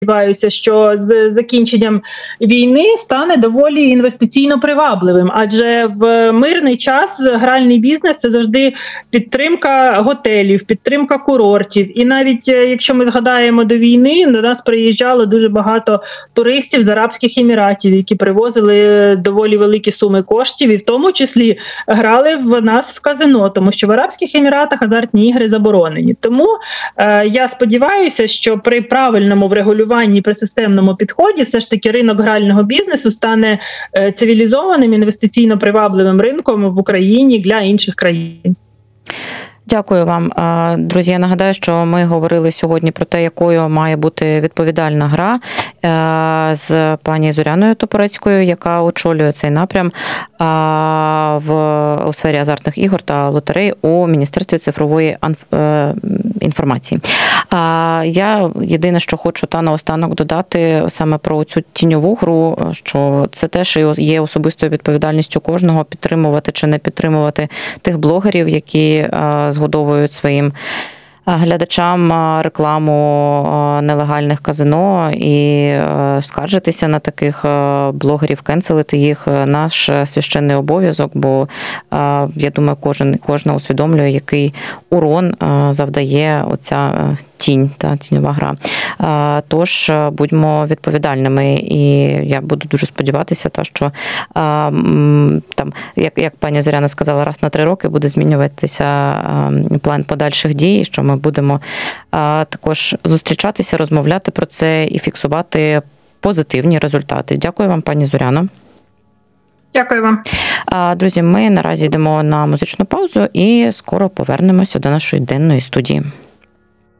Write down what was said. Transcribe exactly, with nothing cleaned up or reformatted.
сподіваюся, що з закінченням війни стане доволі інвестиційно привабливим, адже в мирний час гральний бізнес – це завжди підтримка готелів, підтримка курортів. І навіть якщо ми згадаємо до війни, до нас приїжджало дуже багато туристів з Арабських Еміратів, які привозили доволі великі суми коштів, і в тому числі грали в нас в казино, тому що в Арабських Еміратах азартні ігри заборонені. Тому е, я сподіваюся, що при правильному врегулюванні, при системному підході все ж таки ринок грального бізнесу стане е, цивілізованим, інвестиційно привабливим ринком в Україні для інших країн. Дякую вам. Друзі, я нагадаю, що ми говорили сьогодні про те, якою має бути відповідальна гра з пані Зоряною Топорецькою, яка очолює цей напрям в, у сфері азартних ігор та лотерей у Міністерстві цифрової інформації. Я єдине, що хочу та наостанок додати саме про цю тіньову гру, що це теж є особистою відповідальністю кожного підтримувати чи не підтримувати тих блогерів, які згодовують своїм глядачам рекламу нелегальних казино, і скаржитися на таких блогерів, кенселити їх – наш священний обов'язок, бо я думаю, кожен, кожна усвідомлює, який урон завдає оця тінь та тіньова гра. Тож будьмо відповідальними, і я буду дуже сподіватися, та, що там, як, як пані Зоряна сказала, раз на три роки буде змінюватися план подальших дій, що ми будемо також зустрічатися, розмовляти про це і фіксувати позитивні результати. Дякую вам, пані Зоряно. Дякую вам. Друзі, ми наразі йдемо на музичну паузу і скоро повернемося до нашої денної студії.